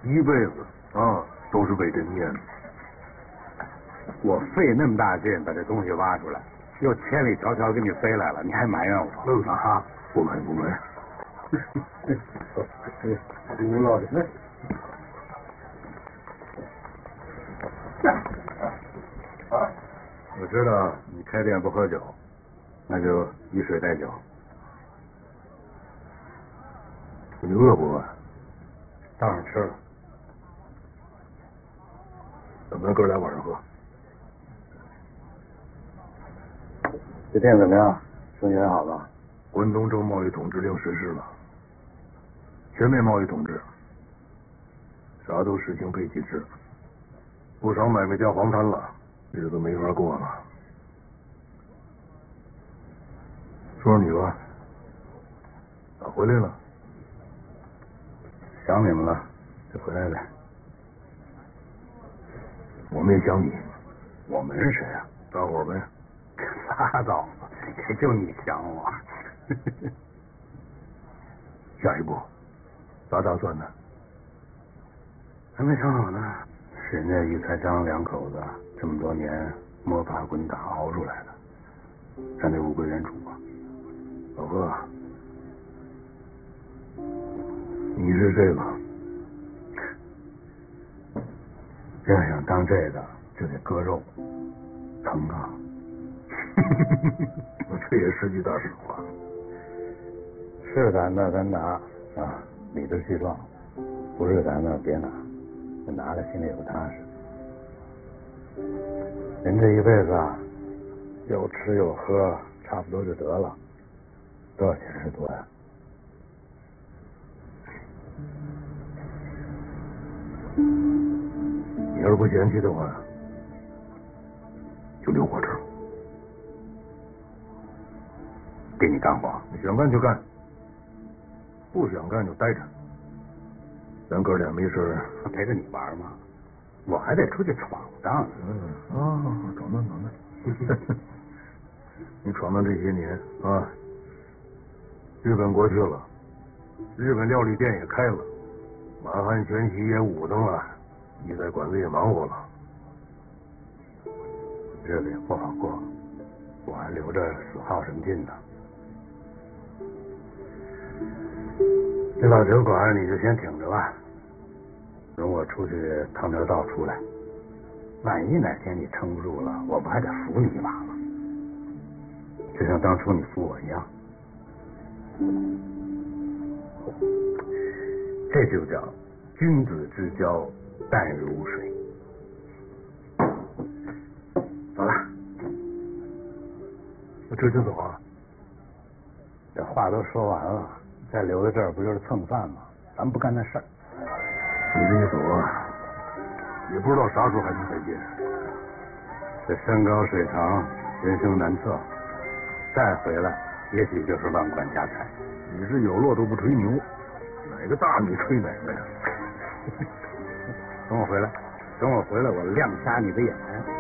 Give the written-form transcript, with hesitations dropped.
一辈子啊都是为这面子。 我费那么大劲把这东西挖出来，又千里迢迢给你背来了，你还埋怨我？ 啊，不埋。 胡闹的。我知道你开店不喝酒，那就以水代酒。 你饿不饿？ 当然吃了。 咱们哥俩晚上喝。 这店怎么样？生意还好吧？ 关东州贸易统制令实施了，全面贸易统治，啥都实行配给制，不少买卖家黄摊了，日子没法过了。说说你吧，咋回来了？ 想你们了，就回来呗。 我们也想你。 我们是谁啊？ 大伙儿呗。 拉倒吧，也就你想我。 下一步咋打算呢？ 还没想好呢。是人家于才章两口子这么多年摸爬滚打熬出来的，咱得物归原主啊。 老哥，你是这个， 要想当这个就得割肉，疼啊！ 这也是句大实话。 是咱的咱拿啊，理直气壮；不是咱的别拿，这拿了心里也不踏实。人这一辈子啊，有吃有喝，差不多就得了。多少钱是多呀？ 你要是不嫌弃的话，就留我这儿。 给你干活， 你想干就干，不想干就待着。咱哥俩没事陪着你玩吗？我还得出去闯荡呢。 闯荡。你闯荡这些年啊，日本国去了，日本料理店也开了，马汉全席也舞腾了，你在馆子也忙活了， 日子也不好过，我还留着死耗什么劲呢？这老酒馆你就先挺着吧，等我出去趟条道出来，万一哪天你撑不住了，我不还得扶你一把吗？就像当初你扶我一样。这就叫君子之交淡如水。走了， 我这就走啊？ 这话都说完了，再留在这儿不就是蹭饭吗？咱们不干那事儿。 你这一走啊，也不知道啥时候还能再见。 这山高水长，人生难测，再回来也许就是万贯家财。 你是有骆驼不吹牛，哪个大米吹哪个呀？ 等我回来，我亮瞎你的眼。